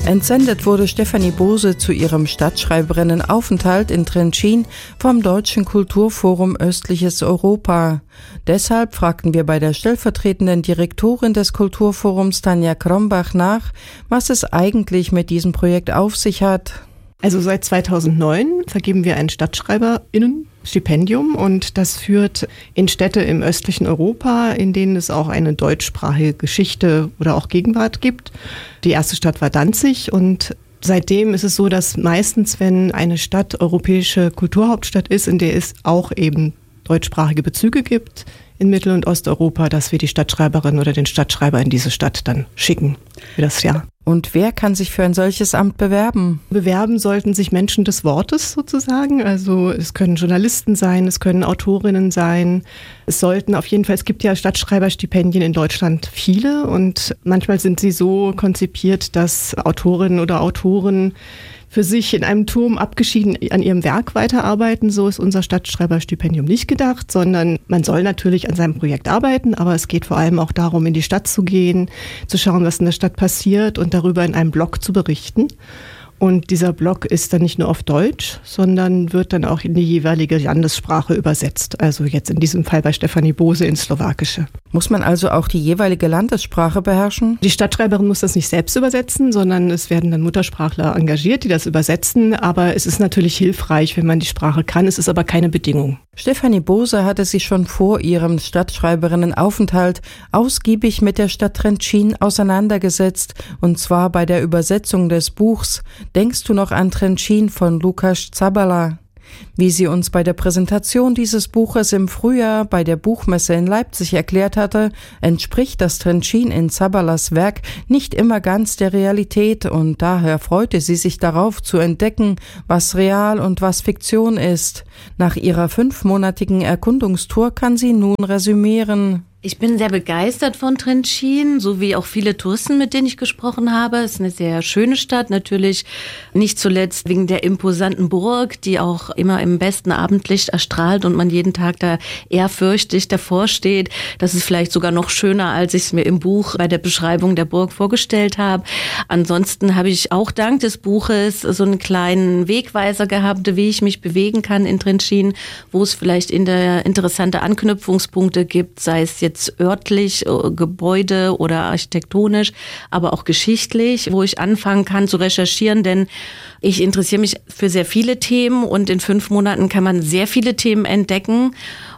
Entsendet wurde Stefanie Bose zu ihrem Stadtschreiberinnenaufenthalt in Trenčín vom Deutschen Kulturforum Östliches Europa. Deshalb fragten wir bei der stellvertretenden Direktorin des Kulturforums Tanja Krombach nach, was es eigentlich mit diesem Projekt auf sich hat. Also seit 2009 vergeben wir ein StadtschreiberInnen-Stipendium und das führt in Städte im östlichen Europa, in denen es auch eine deutschsprachige Geschichte oder auch Gegenwart gibt. Die erste Stadt war Danzig und seitdem ist es so, dass meistens, wenn eine Stadt europäische Kulturhauptstadt ist, in der es auch eben deutschsprachige Bezüge gibt in Mittel- und Osteuropa, dass wir die Stadtschreiberin oder den Stadtschreiber in diese Stadt dann schicken für das Jahr. Und wer kann sich für ein solches Amt bewerben? Bewerben sollten sich Menschen des Wortes sozusagen. Also es können Journalisten sein, es können Autorinnen sein. Es gibt ja Stadtschreiberstipendien in Deutschland viele und manchmal sind sie so konzipiert, dass Autorinnen oder Autoren für sich in einem Turm abgeschieden an ihrem Werk weiterarbeiten. So ist unser Stadtschreiberstipendium nicht gedacht, sondern man soll natürlich an seinem Projekt arbeiten, aber es geht vor allem auch darum, in die Stadt zu gehen, zu schauen, was in der Stadt passiert und darüber in einem Blog zu berichten. Und dieser Blog ist dann nicht nur auf Deutsch, sondern wird dann auch in die jeweilige Landessprache übersetzt. Also jetzt in diesem Fall bei Stefanie Bose ins Slowakische. Muss man also auch die jeweilige Landessprache beherrschen? Die Stadtschreiberin muss das nicht selbst übersetzen, sondern es werden dann Muttersprachler engagiert, die das übersetzen. Aber es ist natürlich hilfreich, wenn man die Sprache kann. Es ist aber keine Bedingung. Stefanie Bose hatte sich schon vor ihrem Stadtschreiberinnenaufenthalt ausgiebig mit der Stadt Trenčín auseinandergesetzt, und zwar bei der Übersetzung des Buchs Denkst du noch an Trenčín von Lukáš Zabala? Wie sie uns bei der Präsentation dieses Buches im Frühjahr bei der Buchmesse in Leipzig erklärt hatte, entspricht das Trenčín in Zabalas Werk nicht immer ganz der Realität und daher freute sie sich darauf zu entdecken, was real und was Fiktion ist. Nach ihrer 5-monatigen Erkundungstour kann sie nun resümieren. Ich bin sehr begeistert von Trenčín, so wie auch viele Touristen, mit denen ich gesprochen habe. Es ist eine sehr schöne Stadt, natürlich nicht zuletzt wegen der imposanten Burg, die auch immer im besten Abendlicht erstrahlt und man jeden Tag da ehrfürchtig davor steht. Das ist vielleicht sogar noch schöner, als ich es mir im Buch bei der Beschreibung der Burg vorgestellt habe. Ansonsten habe ich auch dank des Buches so einen kleinen Wegweiser gehabt, wie ich mich bewegen kann in Trenčín, wo es vielleicht interessante Anknüpfungspunkte gibt, sei es jetzt örtlich, Gebäude oder architektonisch, aber auch geschichtlich, wo ich anfangen kann zu recherchieren, denn ich interessiere mich für sehr viele Themen und in 5 Monaten kann man sehr viele Themen entdecken.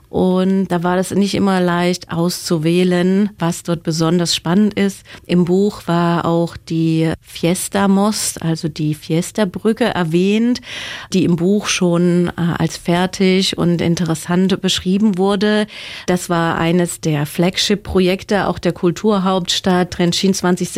Und da war das nicht immer leicht auszuwählen, was dort besonders spannend ist. Im Buch war auch die Fiesta Most, also die Fiesta-Brücke erwähnt, die im Buch schon als fertig und interessant beschrieben wurde. Das war eines der Flagship-Projekte auch der Kulturhauptstadt Trenčín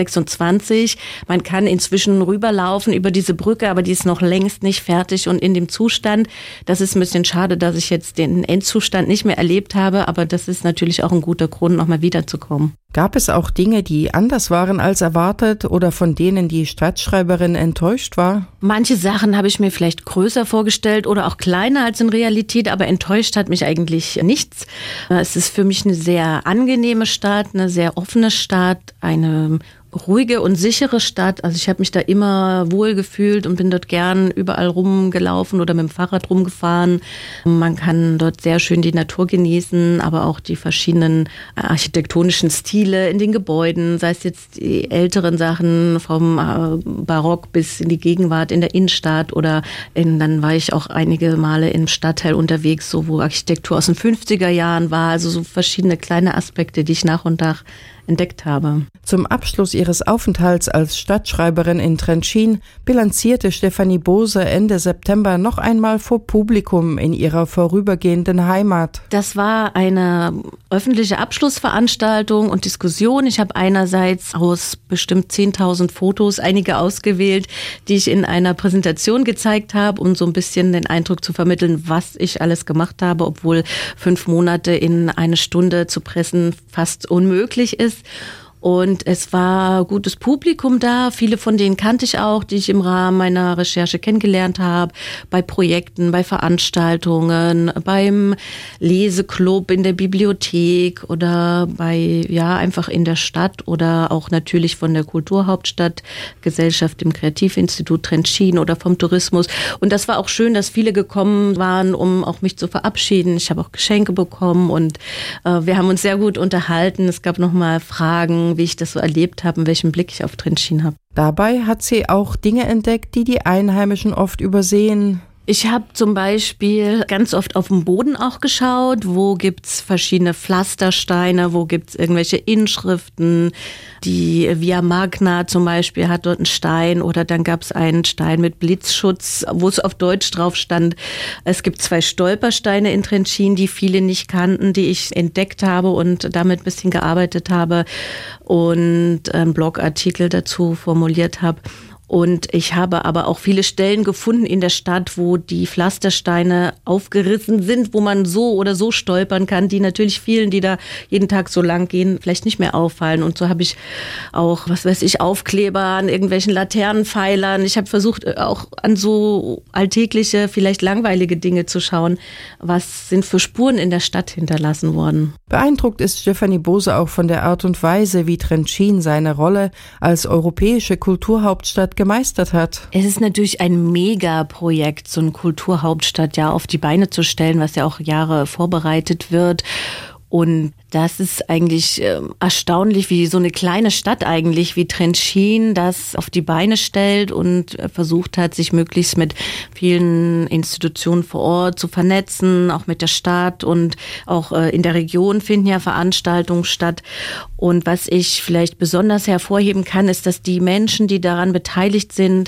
2026. Man kann inzwischen rüberlaufen über diese Brücke, aber die ist noch längst nicht fertig und in dem Zustand. Das ist ein bisschen schade, dass ich jetzt den Endzustand nicht mehr erlebt habe, aber das ist natürlich auch ein guter Grund, nochmal wiederzukommen. Gab es auch Dinge, die anders waren als erwartet oder von denen die Stadtschreiberin enttäuscht war? Manche Sachen habe ich mir vielleicht größer vorgestellt oder auch kleiner als in Realität, aber enttäuscht hat mich eigentlich nichts. Es ist für mich eine sehr angenehme Stadt, eine sehr offene Stadt, eine ruhige und sichere Stadt. Also ich habe mich da immer wohl gefühlt und bin dort gern überall rumgelaufen oder mit dem Fahrrad rumgefahren. Man kann dort sehr schön die Natur genießen, aber auch die verschiedenen architektonischen Stile in den Gebäuden, sei es jetzt die älteren Sachen vom Barock bis in die Gegenwart in der Innenstadt oder dann war ich auch einige Male im Stadtteil unterwegs, so wo Architektur aus den 50er Jahren war, also so verschiedene kleine Aspekte, die ich nach und nach entdeckt habe. Zum Abschluss ihres Aufenthalts als Stadtschreiberin in Trenčín bilanzierte Stefanie Bose Ende September noch einmal vor Publikum in ihrer vorübergehenden Heimat. Das war eine öffentliche Abschlussveranstaltung und Diskussion. Ich habe einerseits aus bestimmt 10.000 Fotos einige ausgewählt, die ich in einer Präsentation gezeigt habe, um so ein bisschen den Eindruck zu vermitteln, was ich alles gemacht habe, obwohl 5 Monate in eine Stunde zu pressen fast unmöglich ist. Und es war gutes Publikum da. Viele von denen kannte ich auch, die ich im Rahmen meiner Recherche kennengelernt habe. Bei Projekten, bei Veranstaltungen, beim Leseclub in der Bibliothek oder einfach in der Stadt oder auch natürlich von der Kulturhauptstadtgesellschaft im Kreativinstitut Trenčín oder vom Tourismus. Und das war auch schön, dass viele gekommen waren, um auch mich zu verabschieden. Ich habe auch Geschenke bekommen und wir haben uns sehr gut unterhalten. Es gab nochmal Fragen, wie ich das so erlebt habe und welchen Blick ich auf Trenčín habe. Dabei hat sie auch Dinge entdeckt, die die Einheimischen oft übersehen. Ich habe zum Beispiel ganz oft auf den Boden auch geschaut, wo gibt's verschiedene Pflastersteine, wo gibt's irgendwelche Inschriften. Die Via Magna zum Beispiel hat dort einen Stein oder dann gab's einen Stein mit Blitzschutz, wo es auf Deutsch drauf stand. Es gibt 2 Stolpersteine in Trenčín, die viele nicht kannten, die ich entdeckt habe und damit ein bisschen gearbeitet habe und einen Blogartikel dazu formuliert habe. Und ich habe aber auch viele Stellen gefunden in der Stadt, wo die Pflastersteine aufgerissen sind, wo man so oder so stolpern kann, die natürlich vielen, die da jeden Tag so lang gehen, vielleicht nicht mehr auffallen. Und so habe ich auch, Aufkleber an irgendwelchen Laternenpfeilern. Ich habe versucht, auch an so alltägliche, vielleicht langweilige Dinge zu schauen. Was sind für Spuren in der Stadt hinterlassen worden? Beeindruckt ist Stefanie Bose auch von der Art und Weise, wie Trenčín seine Rolle als europäische Kulturhauptstadt gemeistert hat. Es ist natürlich ein Megaprojekt, so eine Kulturhauptstadt auf die Beine zu stellen, was ja auch Jahre vorbereitet wird. Und das ist eigentlich erstaunlich, wie so eine kleine Stadt eigentlich, wie Trenčín das auf die Beine stellt und versucht hat, sich möglichst mit vielen Institutionen vor Ort zu vernetzen, auch mit der Stadt und auch in der Region finden ja Veranstaltungen statt. Und was ich vielleicht besonders hervorheben kann, ist, dass die Menschen, die daran beteiligt sind,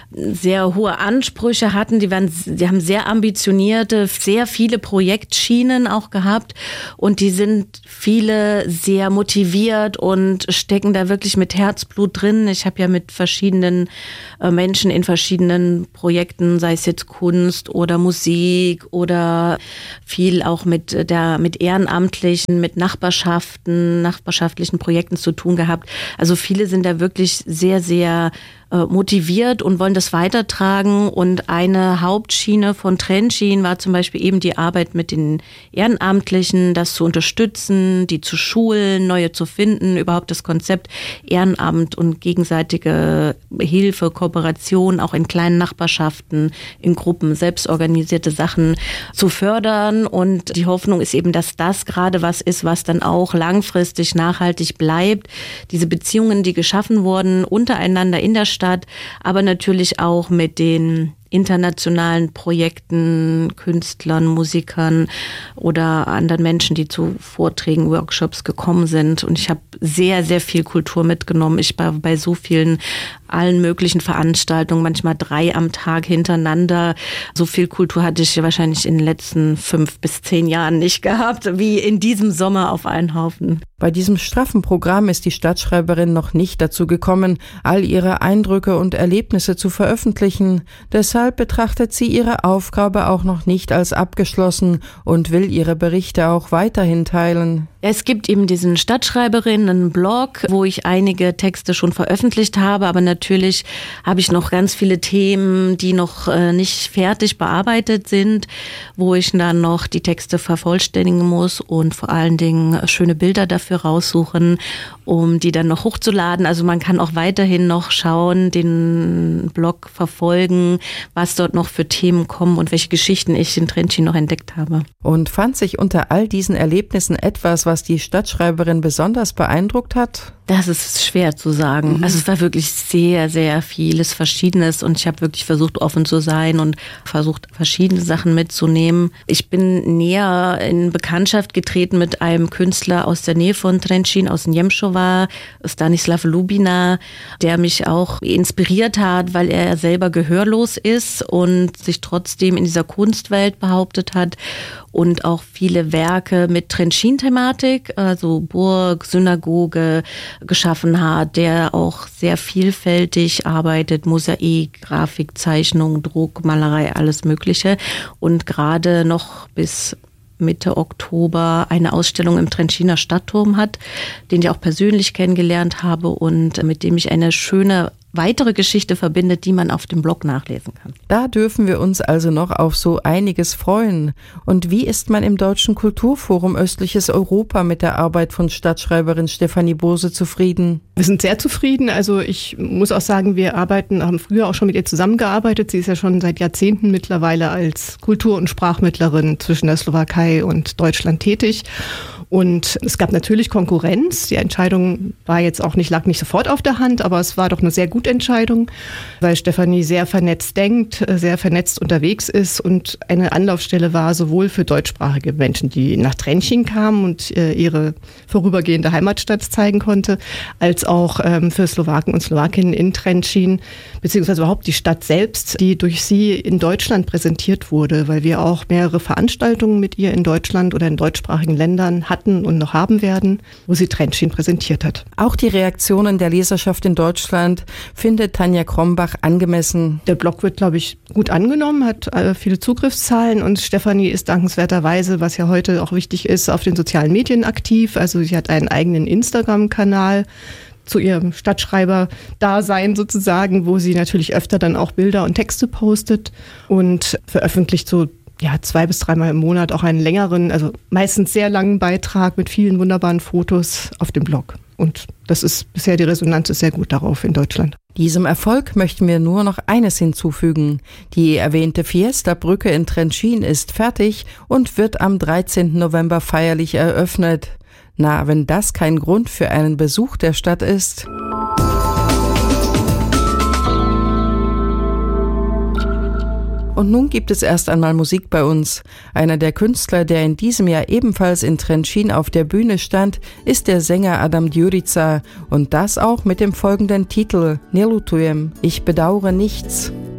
sehr hohe Ansprüche hatten. Die haben sehr ambitionierte, sehr viele Projektschienen auch gehabt und die sind viele sehr motiviert und stecken da wirklich mit Herzblut drin. Ich habe ja mit verschiedenen Menschen in verschiedenen Projekten, sei es jetzt Kunst oder Musik oder viel auch mit Ehrenamtlichen, mit nachbarschaftlichen Projekten zu tun gehabt. Also viele sind da wirklich sehr, sehr motiviert und wollen das weitertragen. Und eine Hauptschiene von Trenčín war zum Beispiel eben die Arbeit mit den Ehrenamtlichen, das zu unterstützen, die zu schulen, neue zu finden, überhaupt das Konzept Ehrenamt und gegenseitige Hilfe, Kooperation, auch in kleinen Nachbarschaften, in Gruppen, selbstorganisierte Sachen zu fördern. Und die Hoffnung ist eben, dass das gerade was ist, was dann auch langfristig nachhaltig bleibt. Diese Beziehungen, die geschaffen wurden untereinander in der Stadt, aber natürlich auch mit den internationalen Projekten, Künstlern, Musikern oder anderen Menschen, die zu Vorträgen, Workshops gekommen sind. Und ich habe sehr, sehr viel Kultur mitgenommen. Ich war bei so vielen, allen möglichen Veranstaltungen, manchmal 3 am Tag hintereinander. So viel Kultur hatte ich wahrscheinlich in den letzten 5 bis 10 Jahren nicht gehabt, wie in diesem Sommer auf einen Haufen. Bei diesem straffen Programm ist die Stadtschreiberin noch nicht dazu gekommen, all ihre Eindrücke und Erlebnisse zu veröffentlichen. Deshalb betrachtet sie ihre Aufgabe auch noch nicht als abgeschlossen und will ihre Berichte auch weiterhin teilen. Es gibt eben diesen Stadtschreiberinnen-Blog, wo ich einige Texte schon veröffentlicht habe, aber natürlich habe ich noch ganz viele Themen, die noch nicht fertig bearbeitet sind, wo ich dann noch die Texte vervollständigen muss und vor allen Dingen schöne Bilder dafür raussuchen, um die dann noch hochzuladen. Also man kann auch weiterhin noch schauen, den Blog verfolgen, was dort noch für Themen kommen und welche Geschichten ich in Trenčín noch entdeckt habe. Und fand sich unter all diesen Erlebnissen etwas, was die Stadtschreiberin besonders beeindruckt hat? Das ist schwer zu sagen. Also es war wirklich sehr, sehr vieles Verschiedenes und ich habe wirklich versucht, offen zu sein und versucht, verschiedene Sachen mitzunehmen. Ich bin näher in Bekanntschaft getreten mit einem Künstler aus der Nähe von Trenčín, aus Němšová, Stanislav Lubina, der mich auch inspiriert hat, weil er selber gehörlos ist und sich trotzdem in dieser Kunstwelt behauptet hat und auch viele Werke mit Trenčín-Thematik, also Burg, Synagoge, geschaffen hat, der auch sehr vielfältig arbeitet, Mosaik, Grafik, Zeichnung, Druck, Malerei, alles Mögliche und gerade noch bis Mitte Oktober eine Ausstellung im Trenčíner Stadtturm hat, den ich auch persönlich kennengelernt habe und mit dem ich eine schöne weitere Geschichte verbindet, die man auf dem Blog nachlesen kann. Da dürfen wir uns also noch auf so einiges freuen. Und wie ist man im Deutschen Kulturforum Östliches Europa mit der Arbeit von Stadtschreiberin Stefanie Bose zufrieden? Wir sind sehr zufrieden. Also ich muss auch sagen, haben früher auch schon mit ihr zusammengearbeitet. Sie ist ja schon seit Jahrzehnten mittlerweile als Kultur- und Sprachmittlerin zwischen der Slowakei und Deutschland tätig. Und es gab natürlich Konkurrenz. Die Entscheidung lag nicht sofort auf der Hand, aber es war doch eine sehr gute Entscheidung, weil Stefanie sehr vernetzt denkt, sehr vernetzt unterwegs ist und eine Anlaufstelle war sowohl für deutschsprachige Menschen, die nach Trenčín kamen und ihre vorübergehende Heimatstadt zeigen konnte, als auch für Slowaken und Slowakinnen in Trenčín, beziehungsweise überhaupt die Stadt selbst, die durch sie in Deutschland präsentiert wurde, weil wir auch mehrere Veranstaltungen mit ihr in Deutschland oder in deutschsprachigen Ländern hatten und noch haben werden, wo sie Trenčín präsentiert hat. Auch die Reaktionen der Leserschaft in Deutschland findet Tanja Krombach angemessen. Der Blog wird, glaube ich, gut angenommen, hat viele Zugriffszahlen und Stefanie ist dankenswerterweise, was ja heute auch wichtig ist, auf den sozialen Medien aktiv. Also sie hat einen eigenen Instagram-Kanal zu ihrem Stadtschreiber-Dasein sozusagen, wo sie natürlich öfter dann auch Bilder und Texte postet und veröffentlicht so 2 bis 3 Mal im Monat auch einen längeren, also meistens sehr langen Beitrag mit vielen wunderbaren Fotos auf dem Blog. Und die Resonanz ist sehr gut darauf in Deutschland. Diesem Erfolg möchten wir nur noch eines hinzufügen. Die erwähnte Fiesta-Brücke in Trenčín ist fertig und wird am 13. November feierlich eröffnet. Na, wenn das kein Grund für einen Besuch der Stadt ist. Und nun gibt es erst einmal Musik bei uns. Einer der Künstler, der in diesem Jahr ebenfalls in Trenčín auf der Bühne stand, ist der Sänger Adam Djurica. Und das auch mit dem folgenden Titel: Nelutujem, ich bedauere nichts.